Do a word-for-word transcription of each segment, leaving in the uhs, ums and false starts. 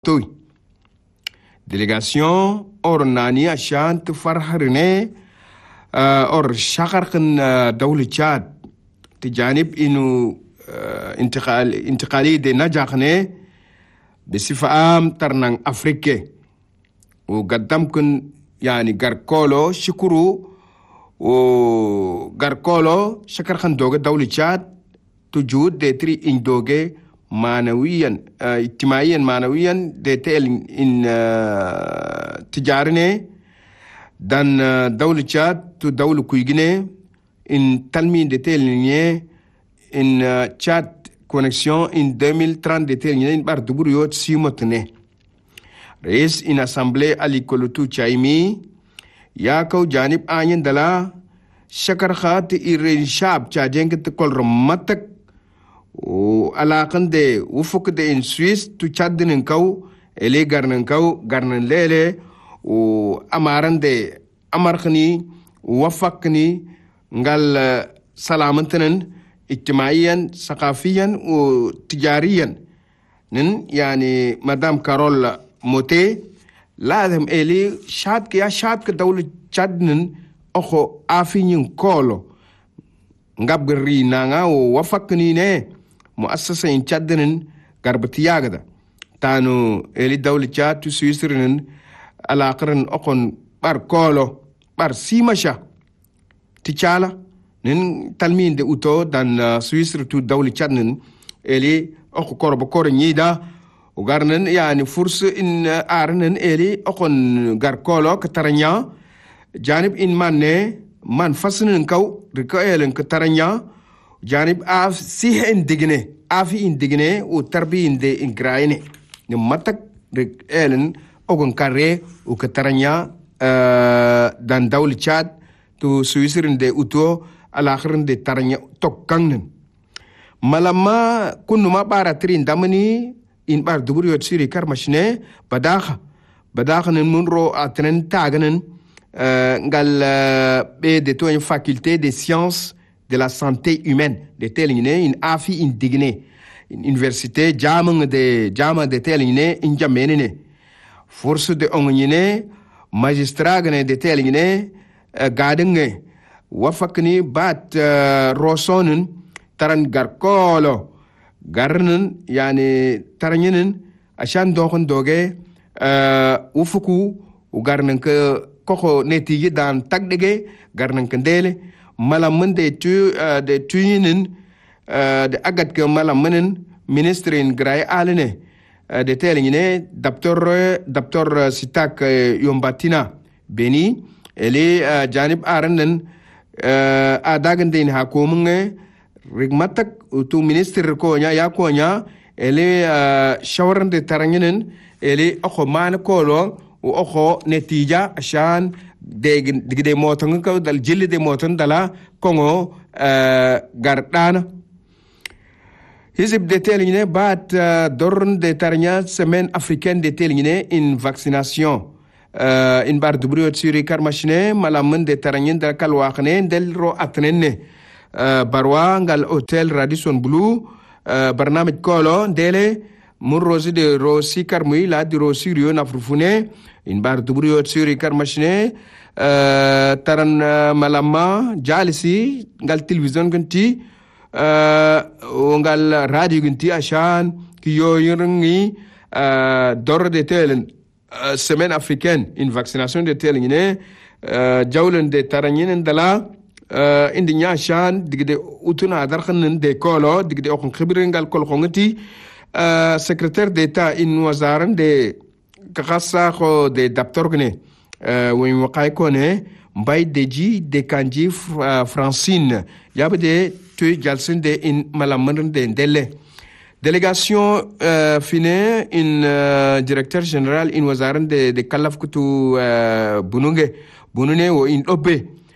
توي ديليغاسيون اور ناني عشان تفرحرني اور شخرقن دولة تشاد تجانب انه انتقال انتقالي دي نجاحني بصفة عام ترنان افريقيا وقدمكن يعني غاركولو شكرو وغاركولو شكرخن دوغة دولة تشاد تجود دي تري ان دوغة معنويا اجتماعيا معنويا دي تيل ان تجارني دان دولة تشاد تو دولة كويغني ان تلمين دي تيل ان تشاد كونكسيون ان deux mille trente دي تيل ان بار دبوريوت سيموتني رئيس ان اسامبلي علي كولوتو تشايمي ياكو جانب آين دلا شكر خات إيرين شاب تشاجنك تقول رمتك وعلاقن دي وفق دي ان سويس تو تشاد ننكو إلي غرننكو غرنن ليلي وأمارن دي أمرخني ووفقني نقال سلامتنن اجتماعيا ثقافيا وتجاريا نن يعني مدام كارول موتي لازم إلي شاد كيا شاد كدولة تشادنن أخو آفين كولو نقاب غرينا ووفقني نه مؤسسة إن تشادنن غربتيا غدا تانو إلي دولة تشاد تو سويسرنن alaaqaran oqon bar koolo bar simasha tichala nin talminde uto dan uh, Swiss tu dawli chadnin eli oqo korbo kor nyida ugarnen yani furs in uh, arnen eli oqon gar koolo kataranya janib in manne man fasnin kaw riko elen kataranya janib af sihen digne afi in digne u tarbi inde in graine ni matak rik elen ogon kare u kataranya uh, dan dawli Chad tu Switzerland de uto alakhrin de taranya tokkangnen malama kunu ma bara trin damani in bar duburi yot siri karmashne badakha badakha nen munro atren taganen uh, ngal uh, be de to une faculté des sciences de la santé humaine de telingine in afi indigné in université jamang de jama de telingine in jamenene force de ongine magistrat gane de telingine uh, gadenge wafakni bat uh, rosonen taran garkolo garnen yani taranyenen ashan dogon doge uh, ufuku ugarnen ke koko netigi dan tagdege garnen kendele malamun de tu uh, de tuyinen uh, de agat ke malamun ministre in gray alene de telingine docteur docteur Sitak Yombatina Beni ele uh, janib aranen uh, adagan din hakumunge rigmatak utu minister ko nya ya ko nya ele uh, shawaran de taranginen ele okho man ko lo o okho netija ashan de de motan ko dal jilli de motan dala kongo uh, gardana Hizib de telingine bat uh, dorn de tarnya semaine africaine de telingine in vaccination uh, in bar dubrio tsiri karmashne malamun de taranyin da kalwaqne del ro atnenne uh, barwa ngal hotel Radisson Blu uh, barnamij kolo dele mun rosi de rosi karmui la di rosi rio na frufune in bar dubrio tsiri karmashne uh, taran uh, malama jalisi ngal television ganti uh, ngal radio ginti ashan ki yo yirngi uh, dor de telen uh, semaine africaine in vaccination de telen ne uh, jawlen de taranyen dala uh, indi nya ashan digde utuna darkhan de kolo digde okon khibrin ngal kol khongati uh, secrétaire d'état in wazaran de kakassa ko de daptorgne uh, wi waqay ko ne mbay deji de kanji uh, francine yabde tu jalsin de in malamanren de ndele délégation uh, fine in uh, directeur général in wazaran de de kalaf kutu uh, bununge bunune wo in obe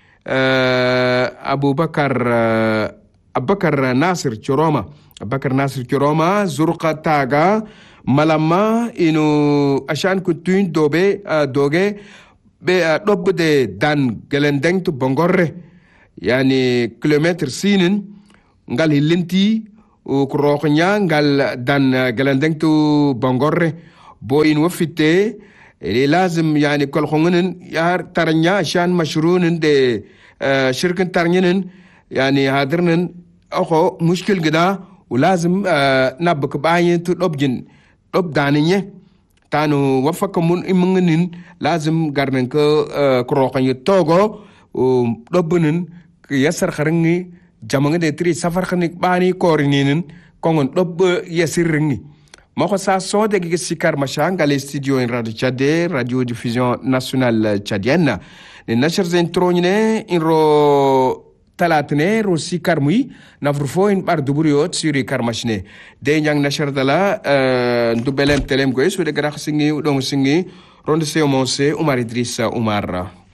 uh, abubakar uh, abubakar nasir choroma abubakar nasir choroma zurqa taga malama inu ashan kutu dobe uh, doge be uh, dobe de dan gelendeng tu bongorre yani kilomètre sinin ngal hilinti o kroxnya ngal dan gelendeng tu bongorre بوين وفيتي اللي لازم يعني كل خونن يار ترنيا عشان مشروعن دي آه شركة ترنينن يعني هادرنن أخو مشكل كده ولازم آه نبك باين تلوبجن لوب دانية تانو وفكمون إمغنن لازم غارنن كو آه كروكن يتوغو ولوبنن يسر خرنغي جامعة دي تري سفر خنك باني كورنينن كونغن لوب يسر رنغي Moko sa so de gi sikar machanga le studio in radio Tchadé, radio diffusion nationale tchadienne. Ne nachar zen trogne in ro talatne ro sikar mui na vrfo in bar duburiot suri karmashne. De nyang nachar dala ndu belem telem goy so de grax singi udong singi ronde se omonse Umar Idrissa Umar.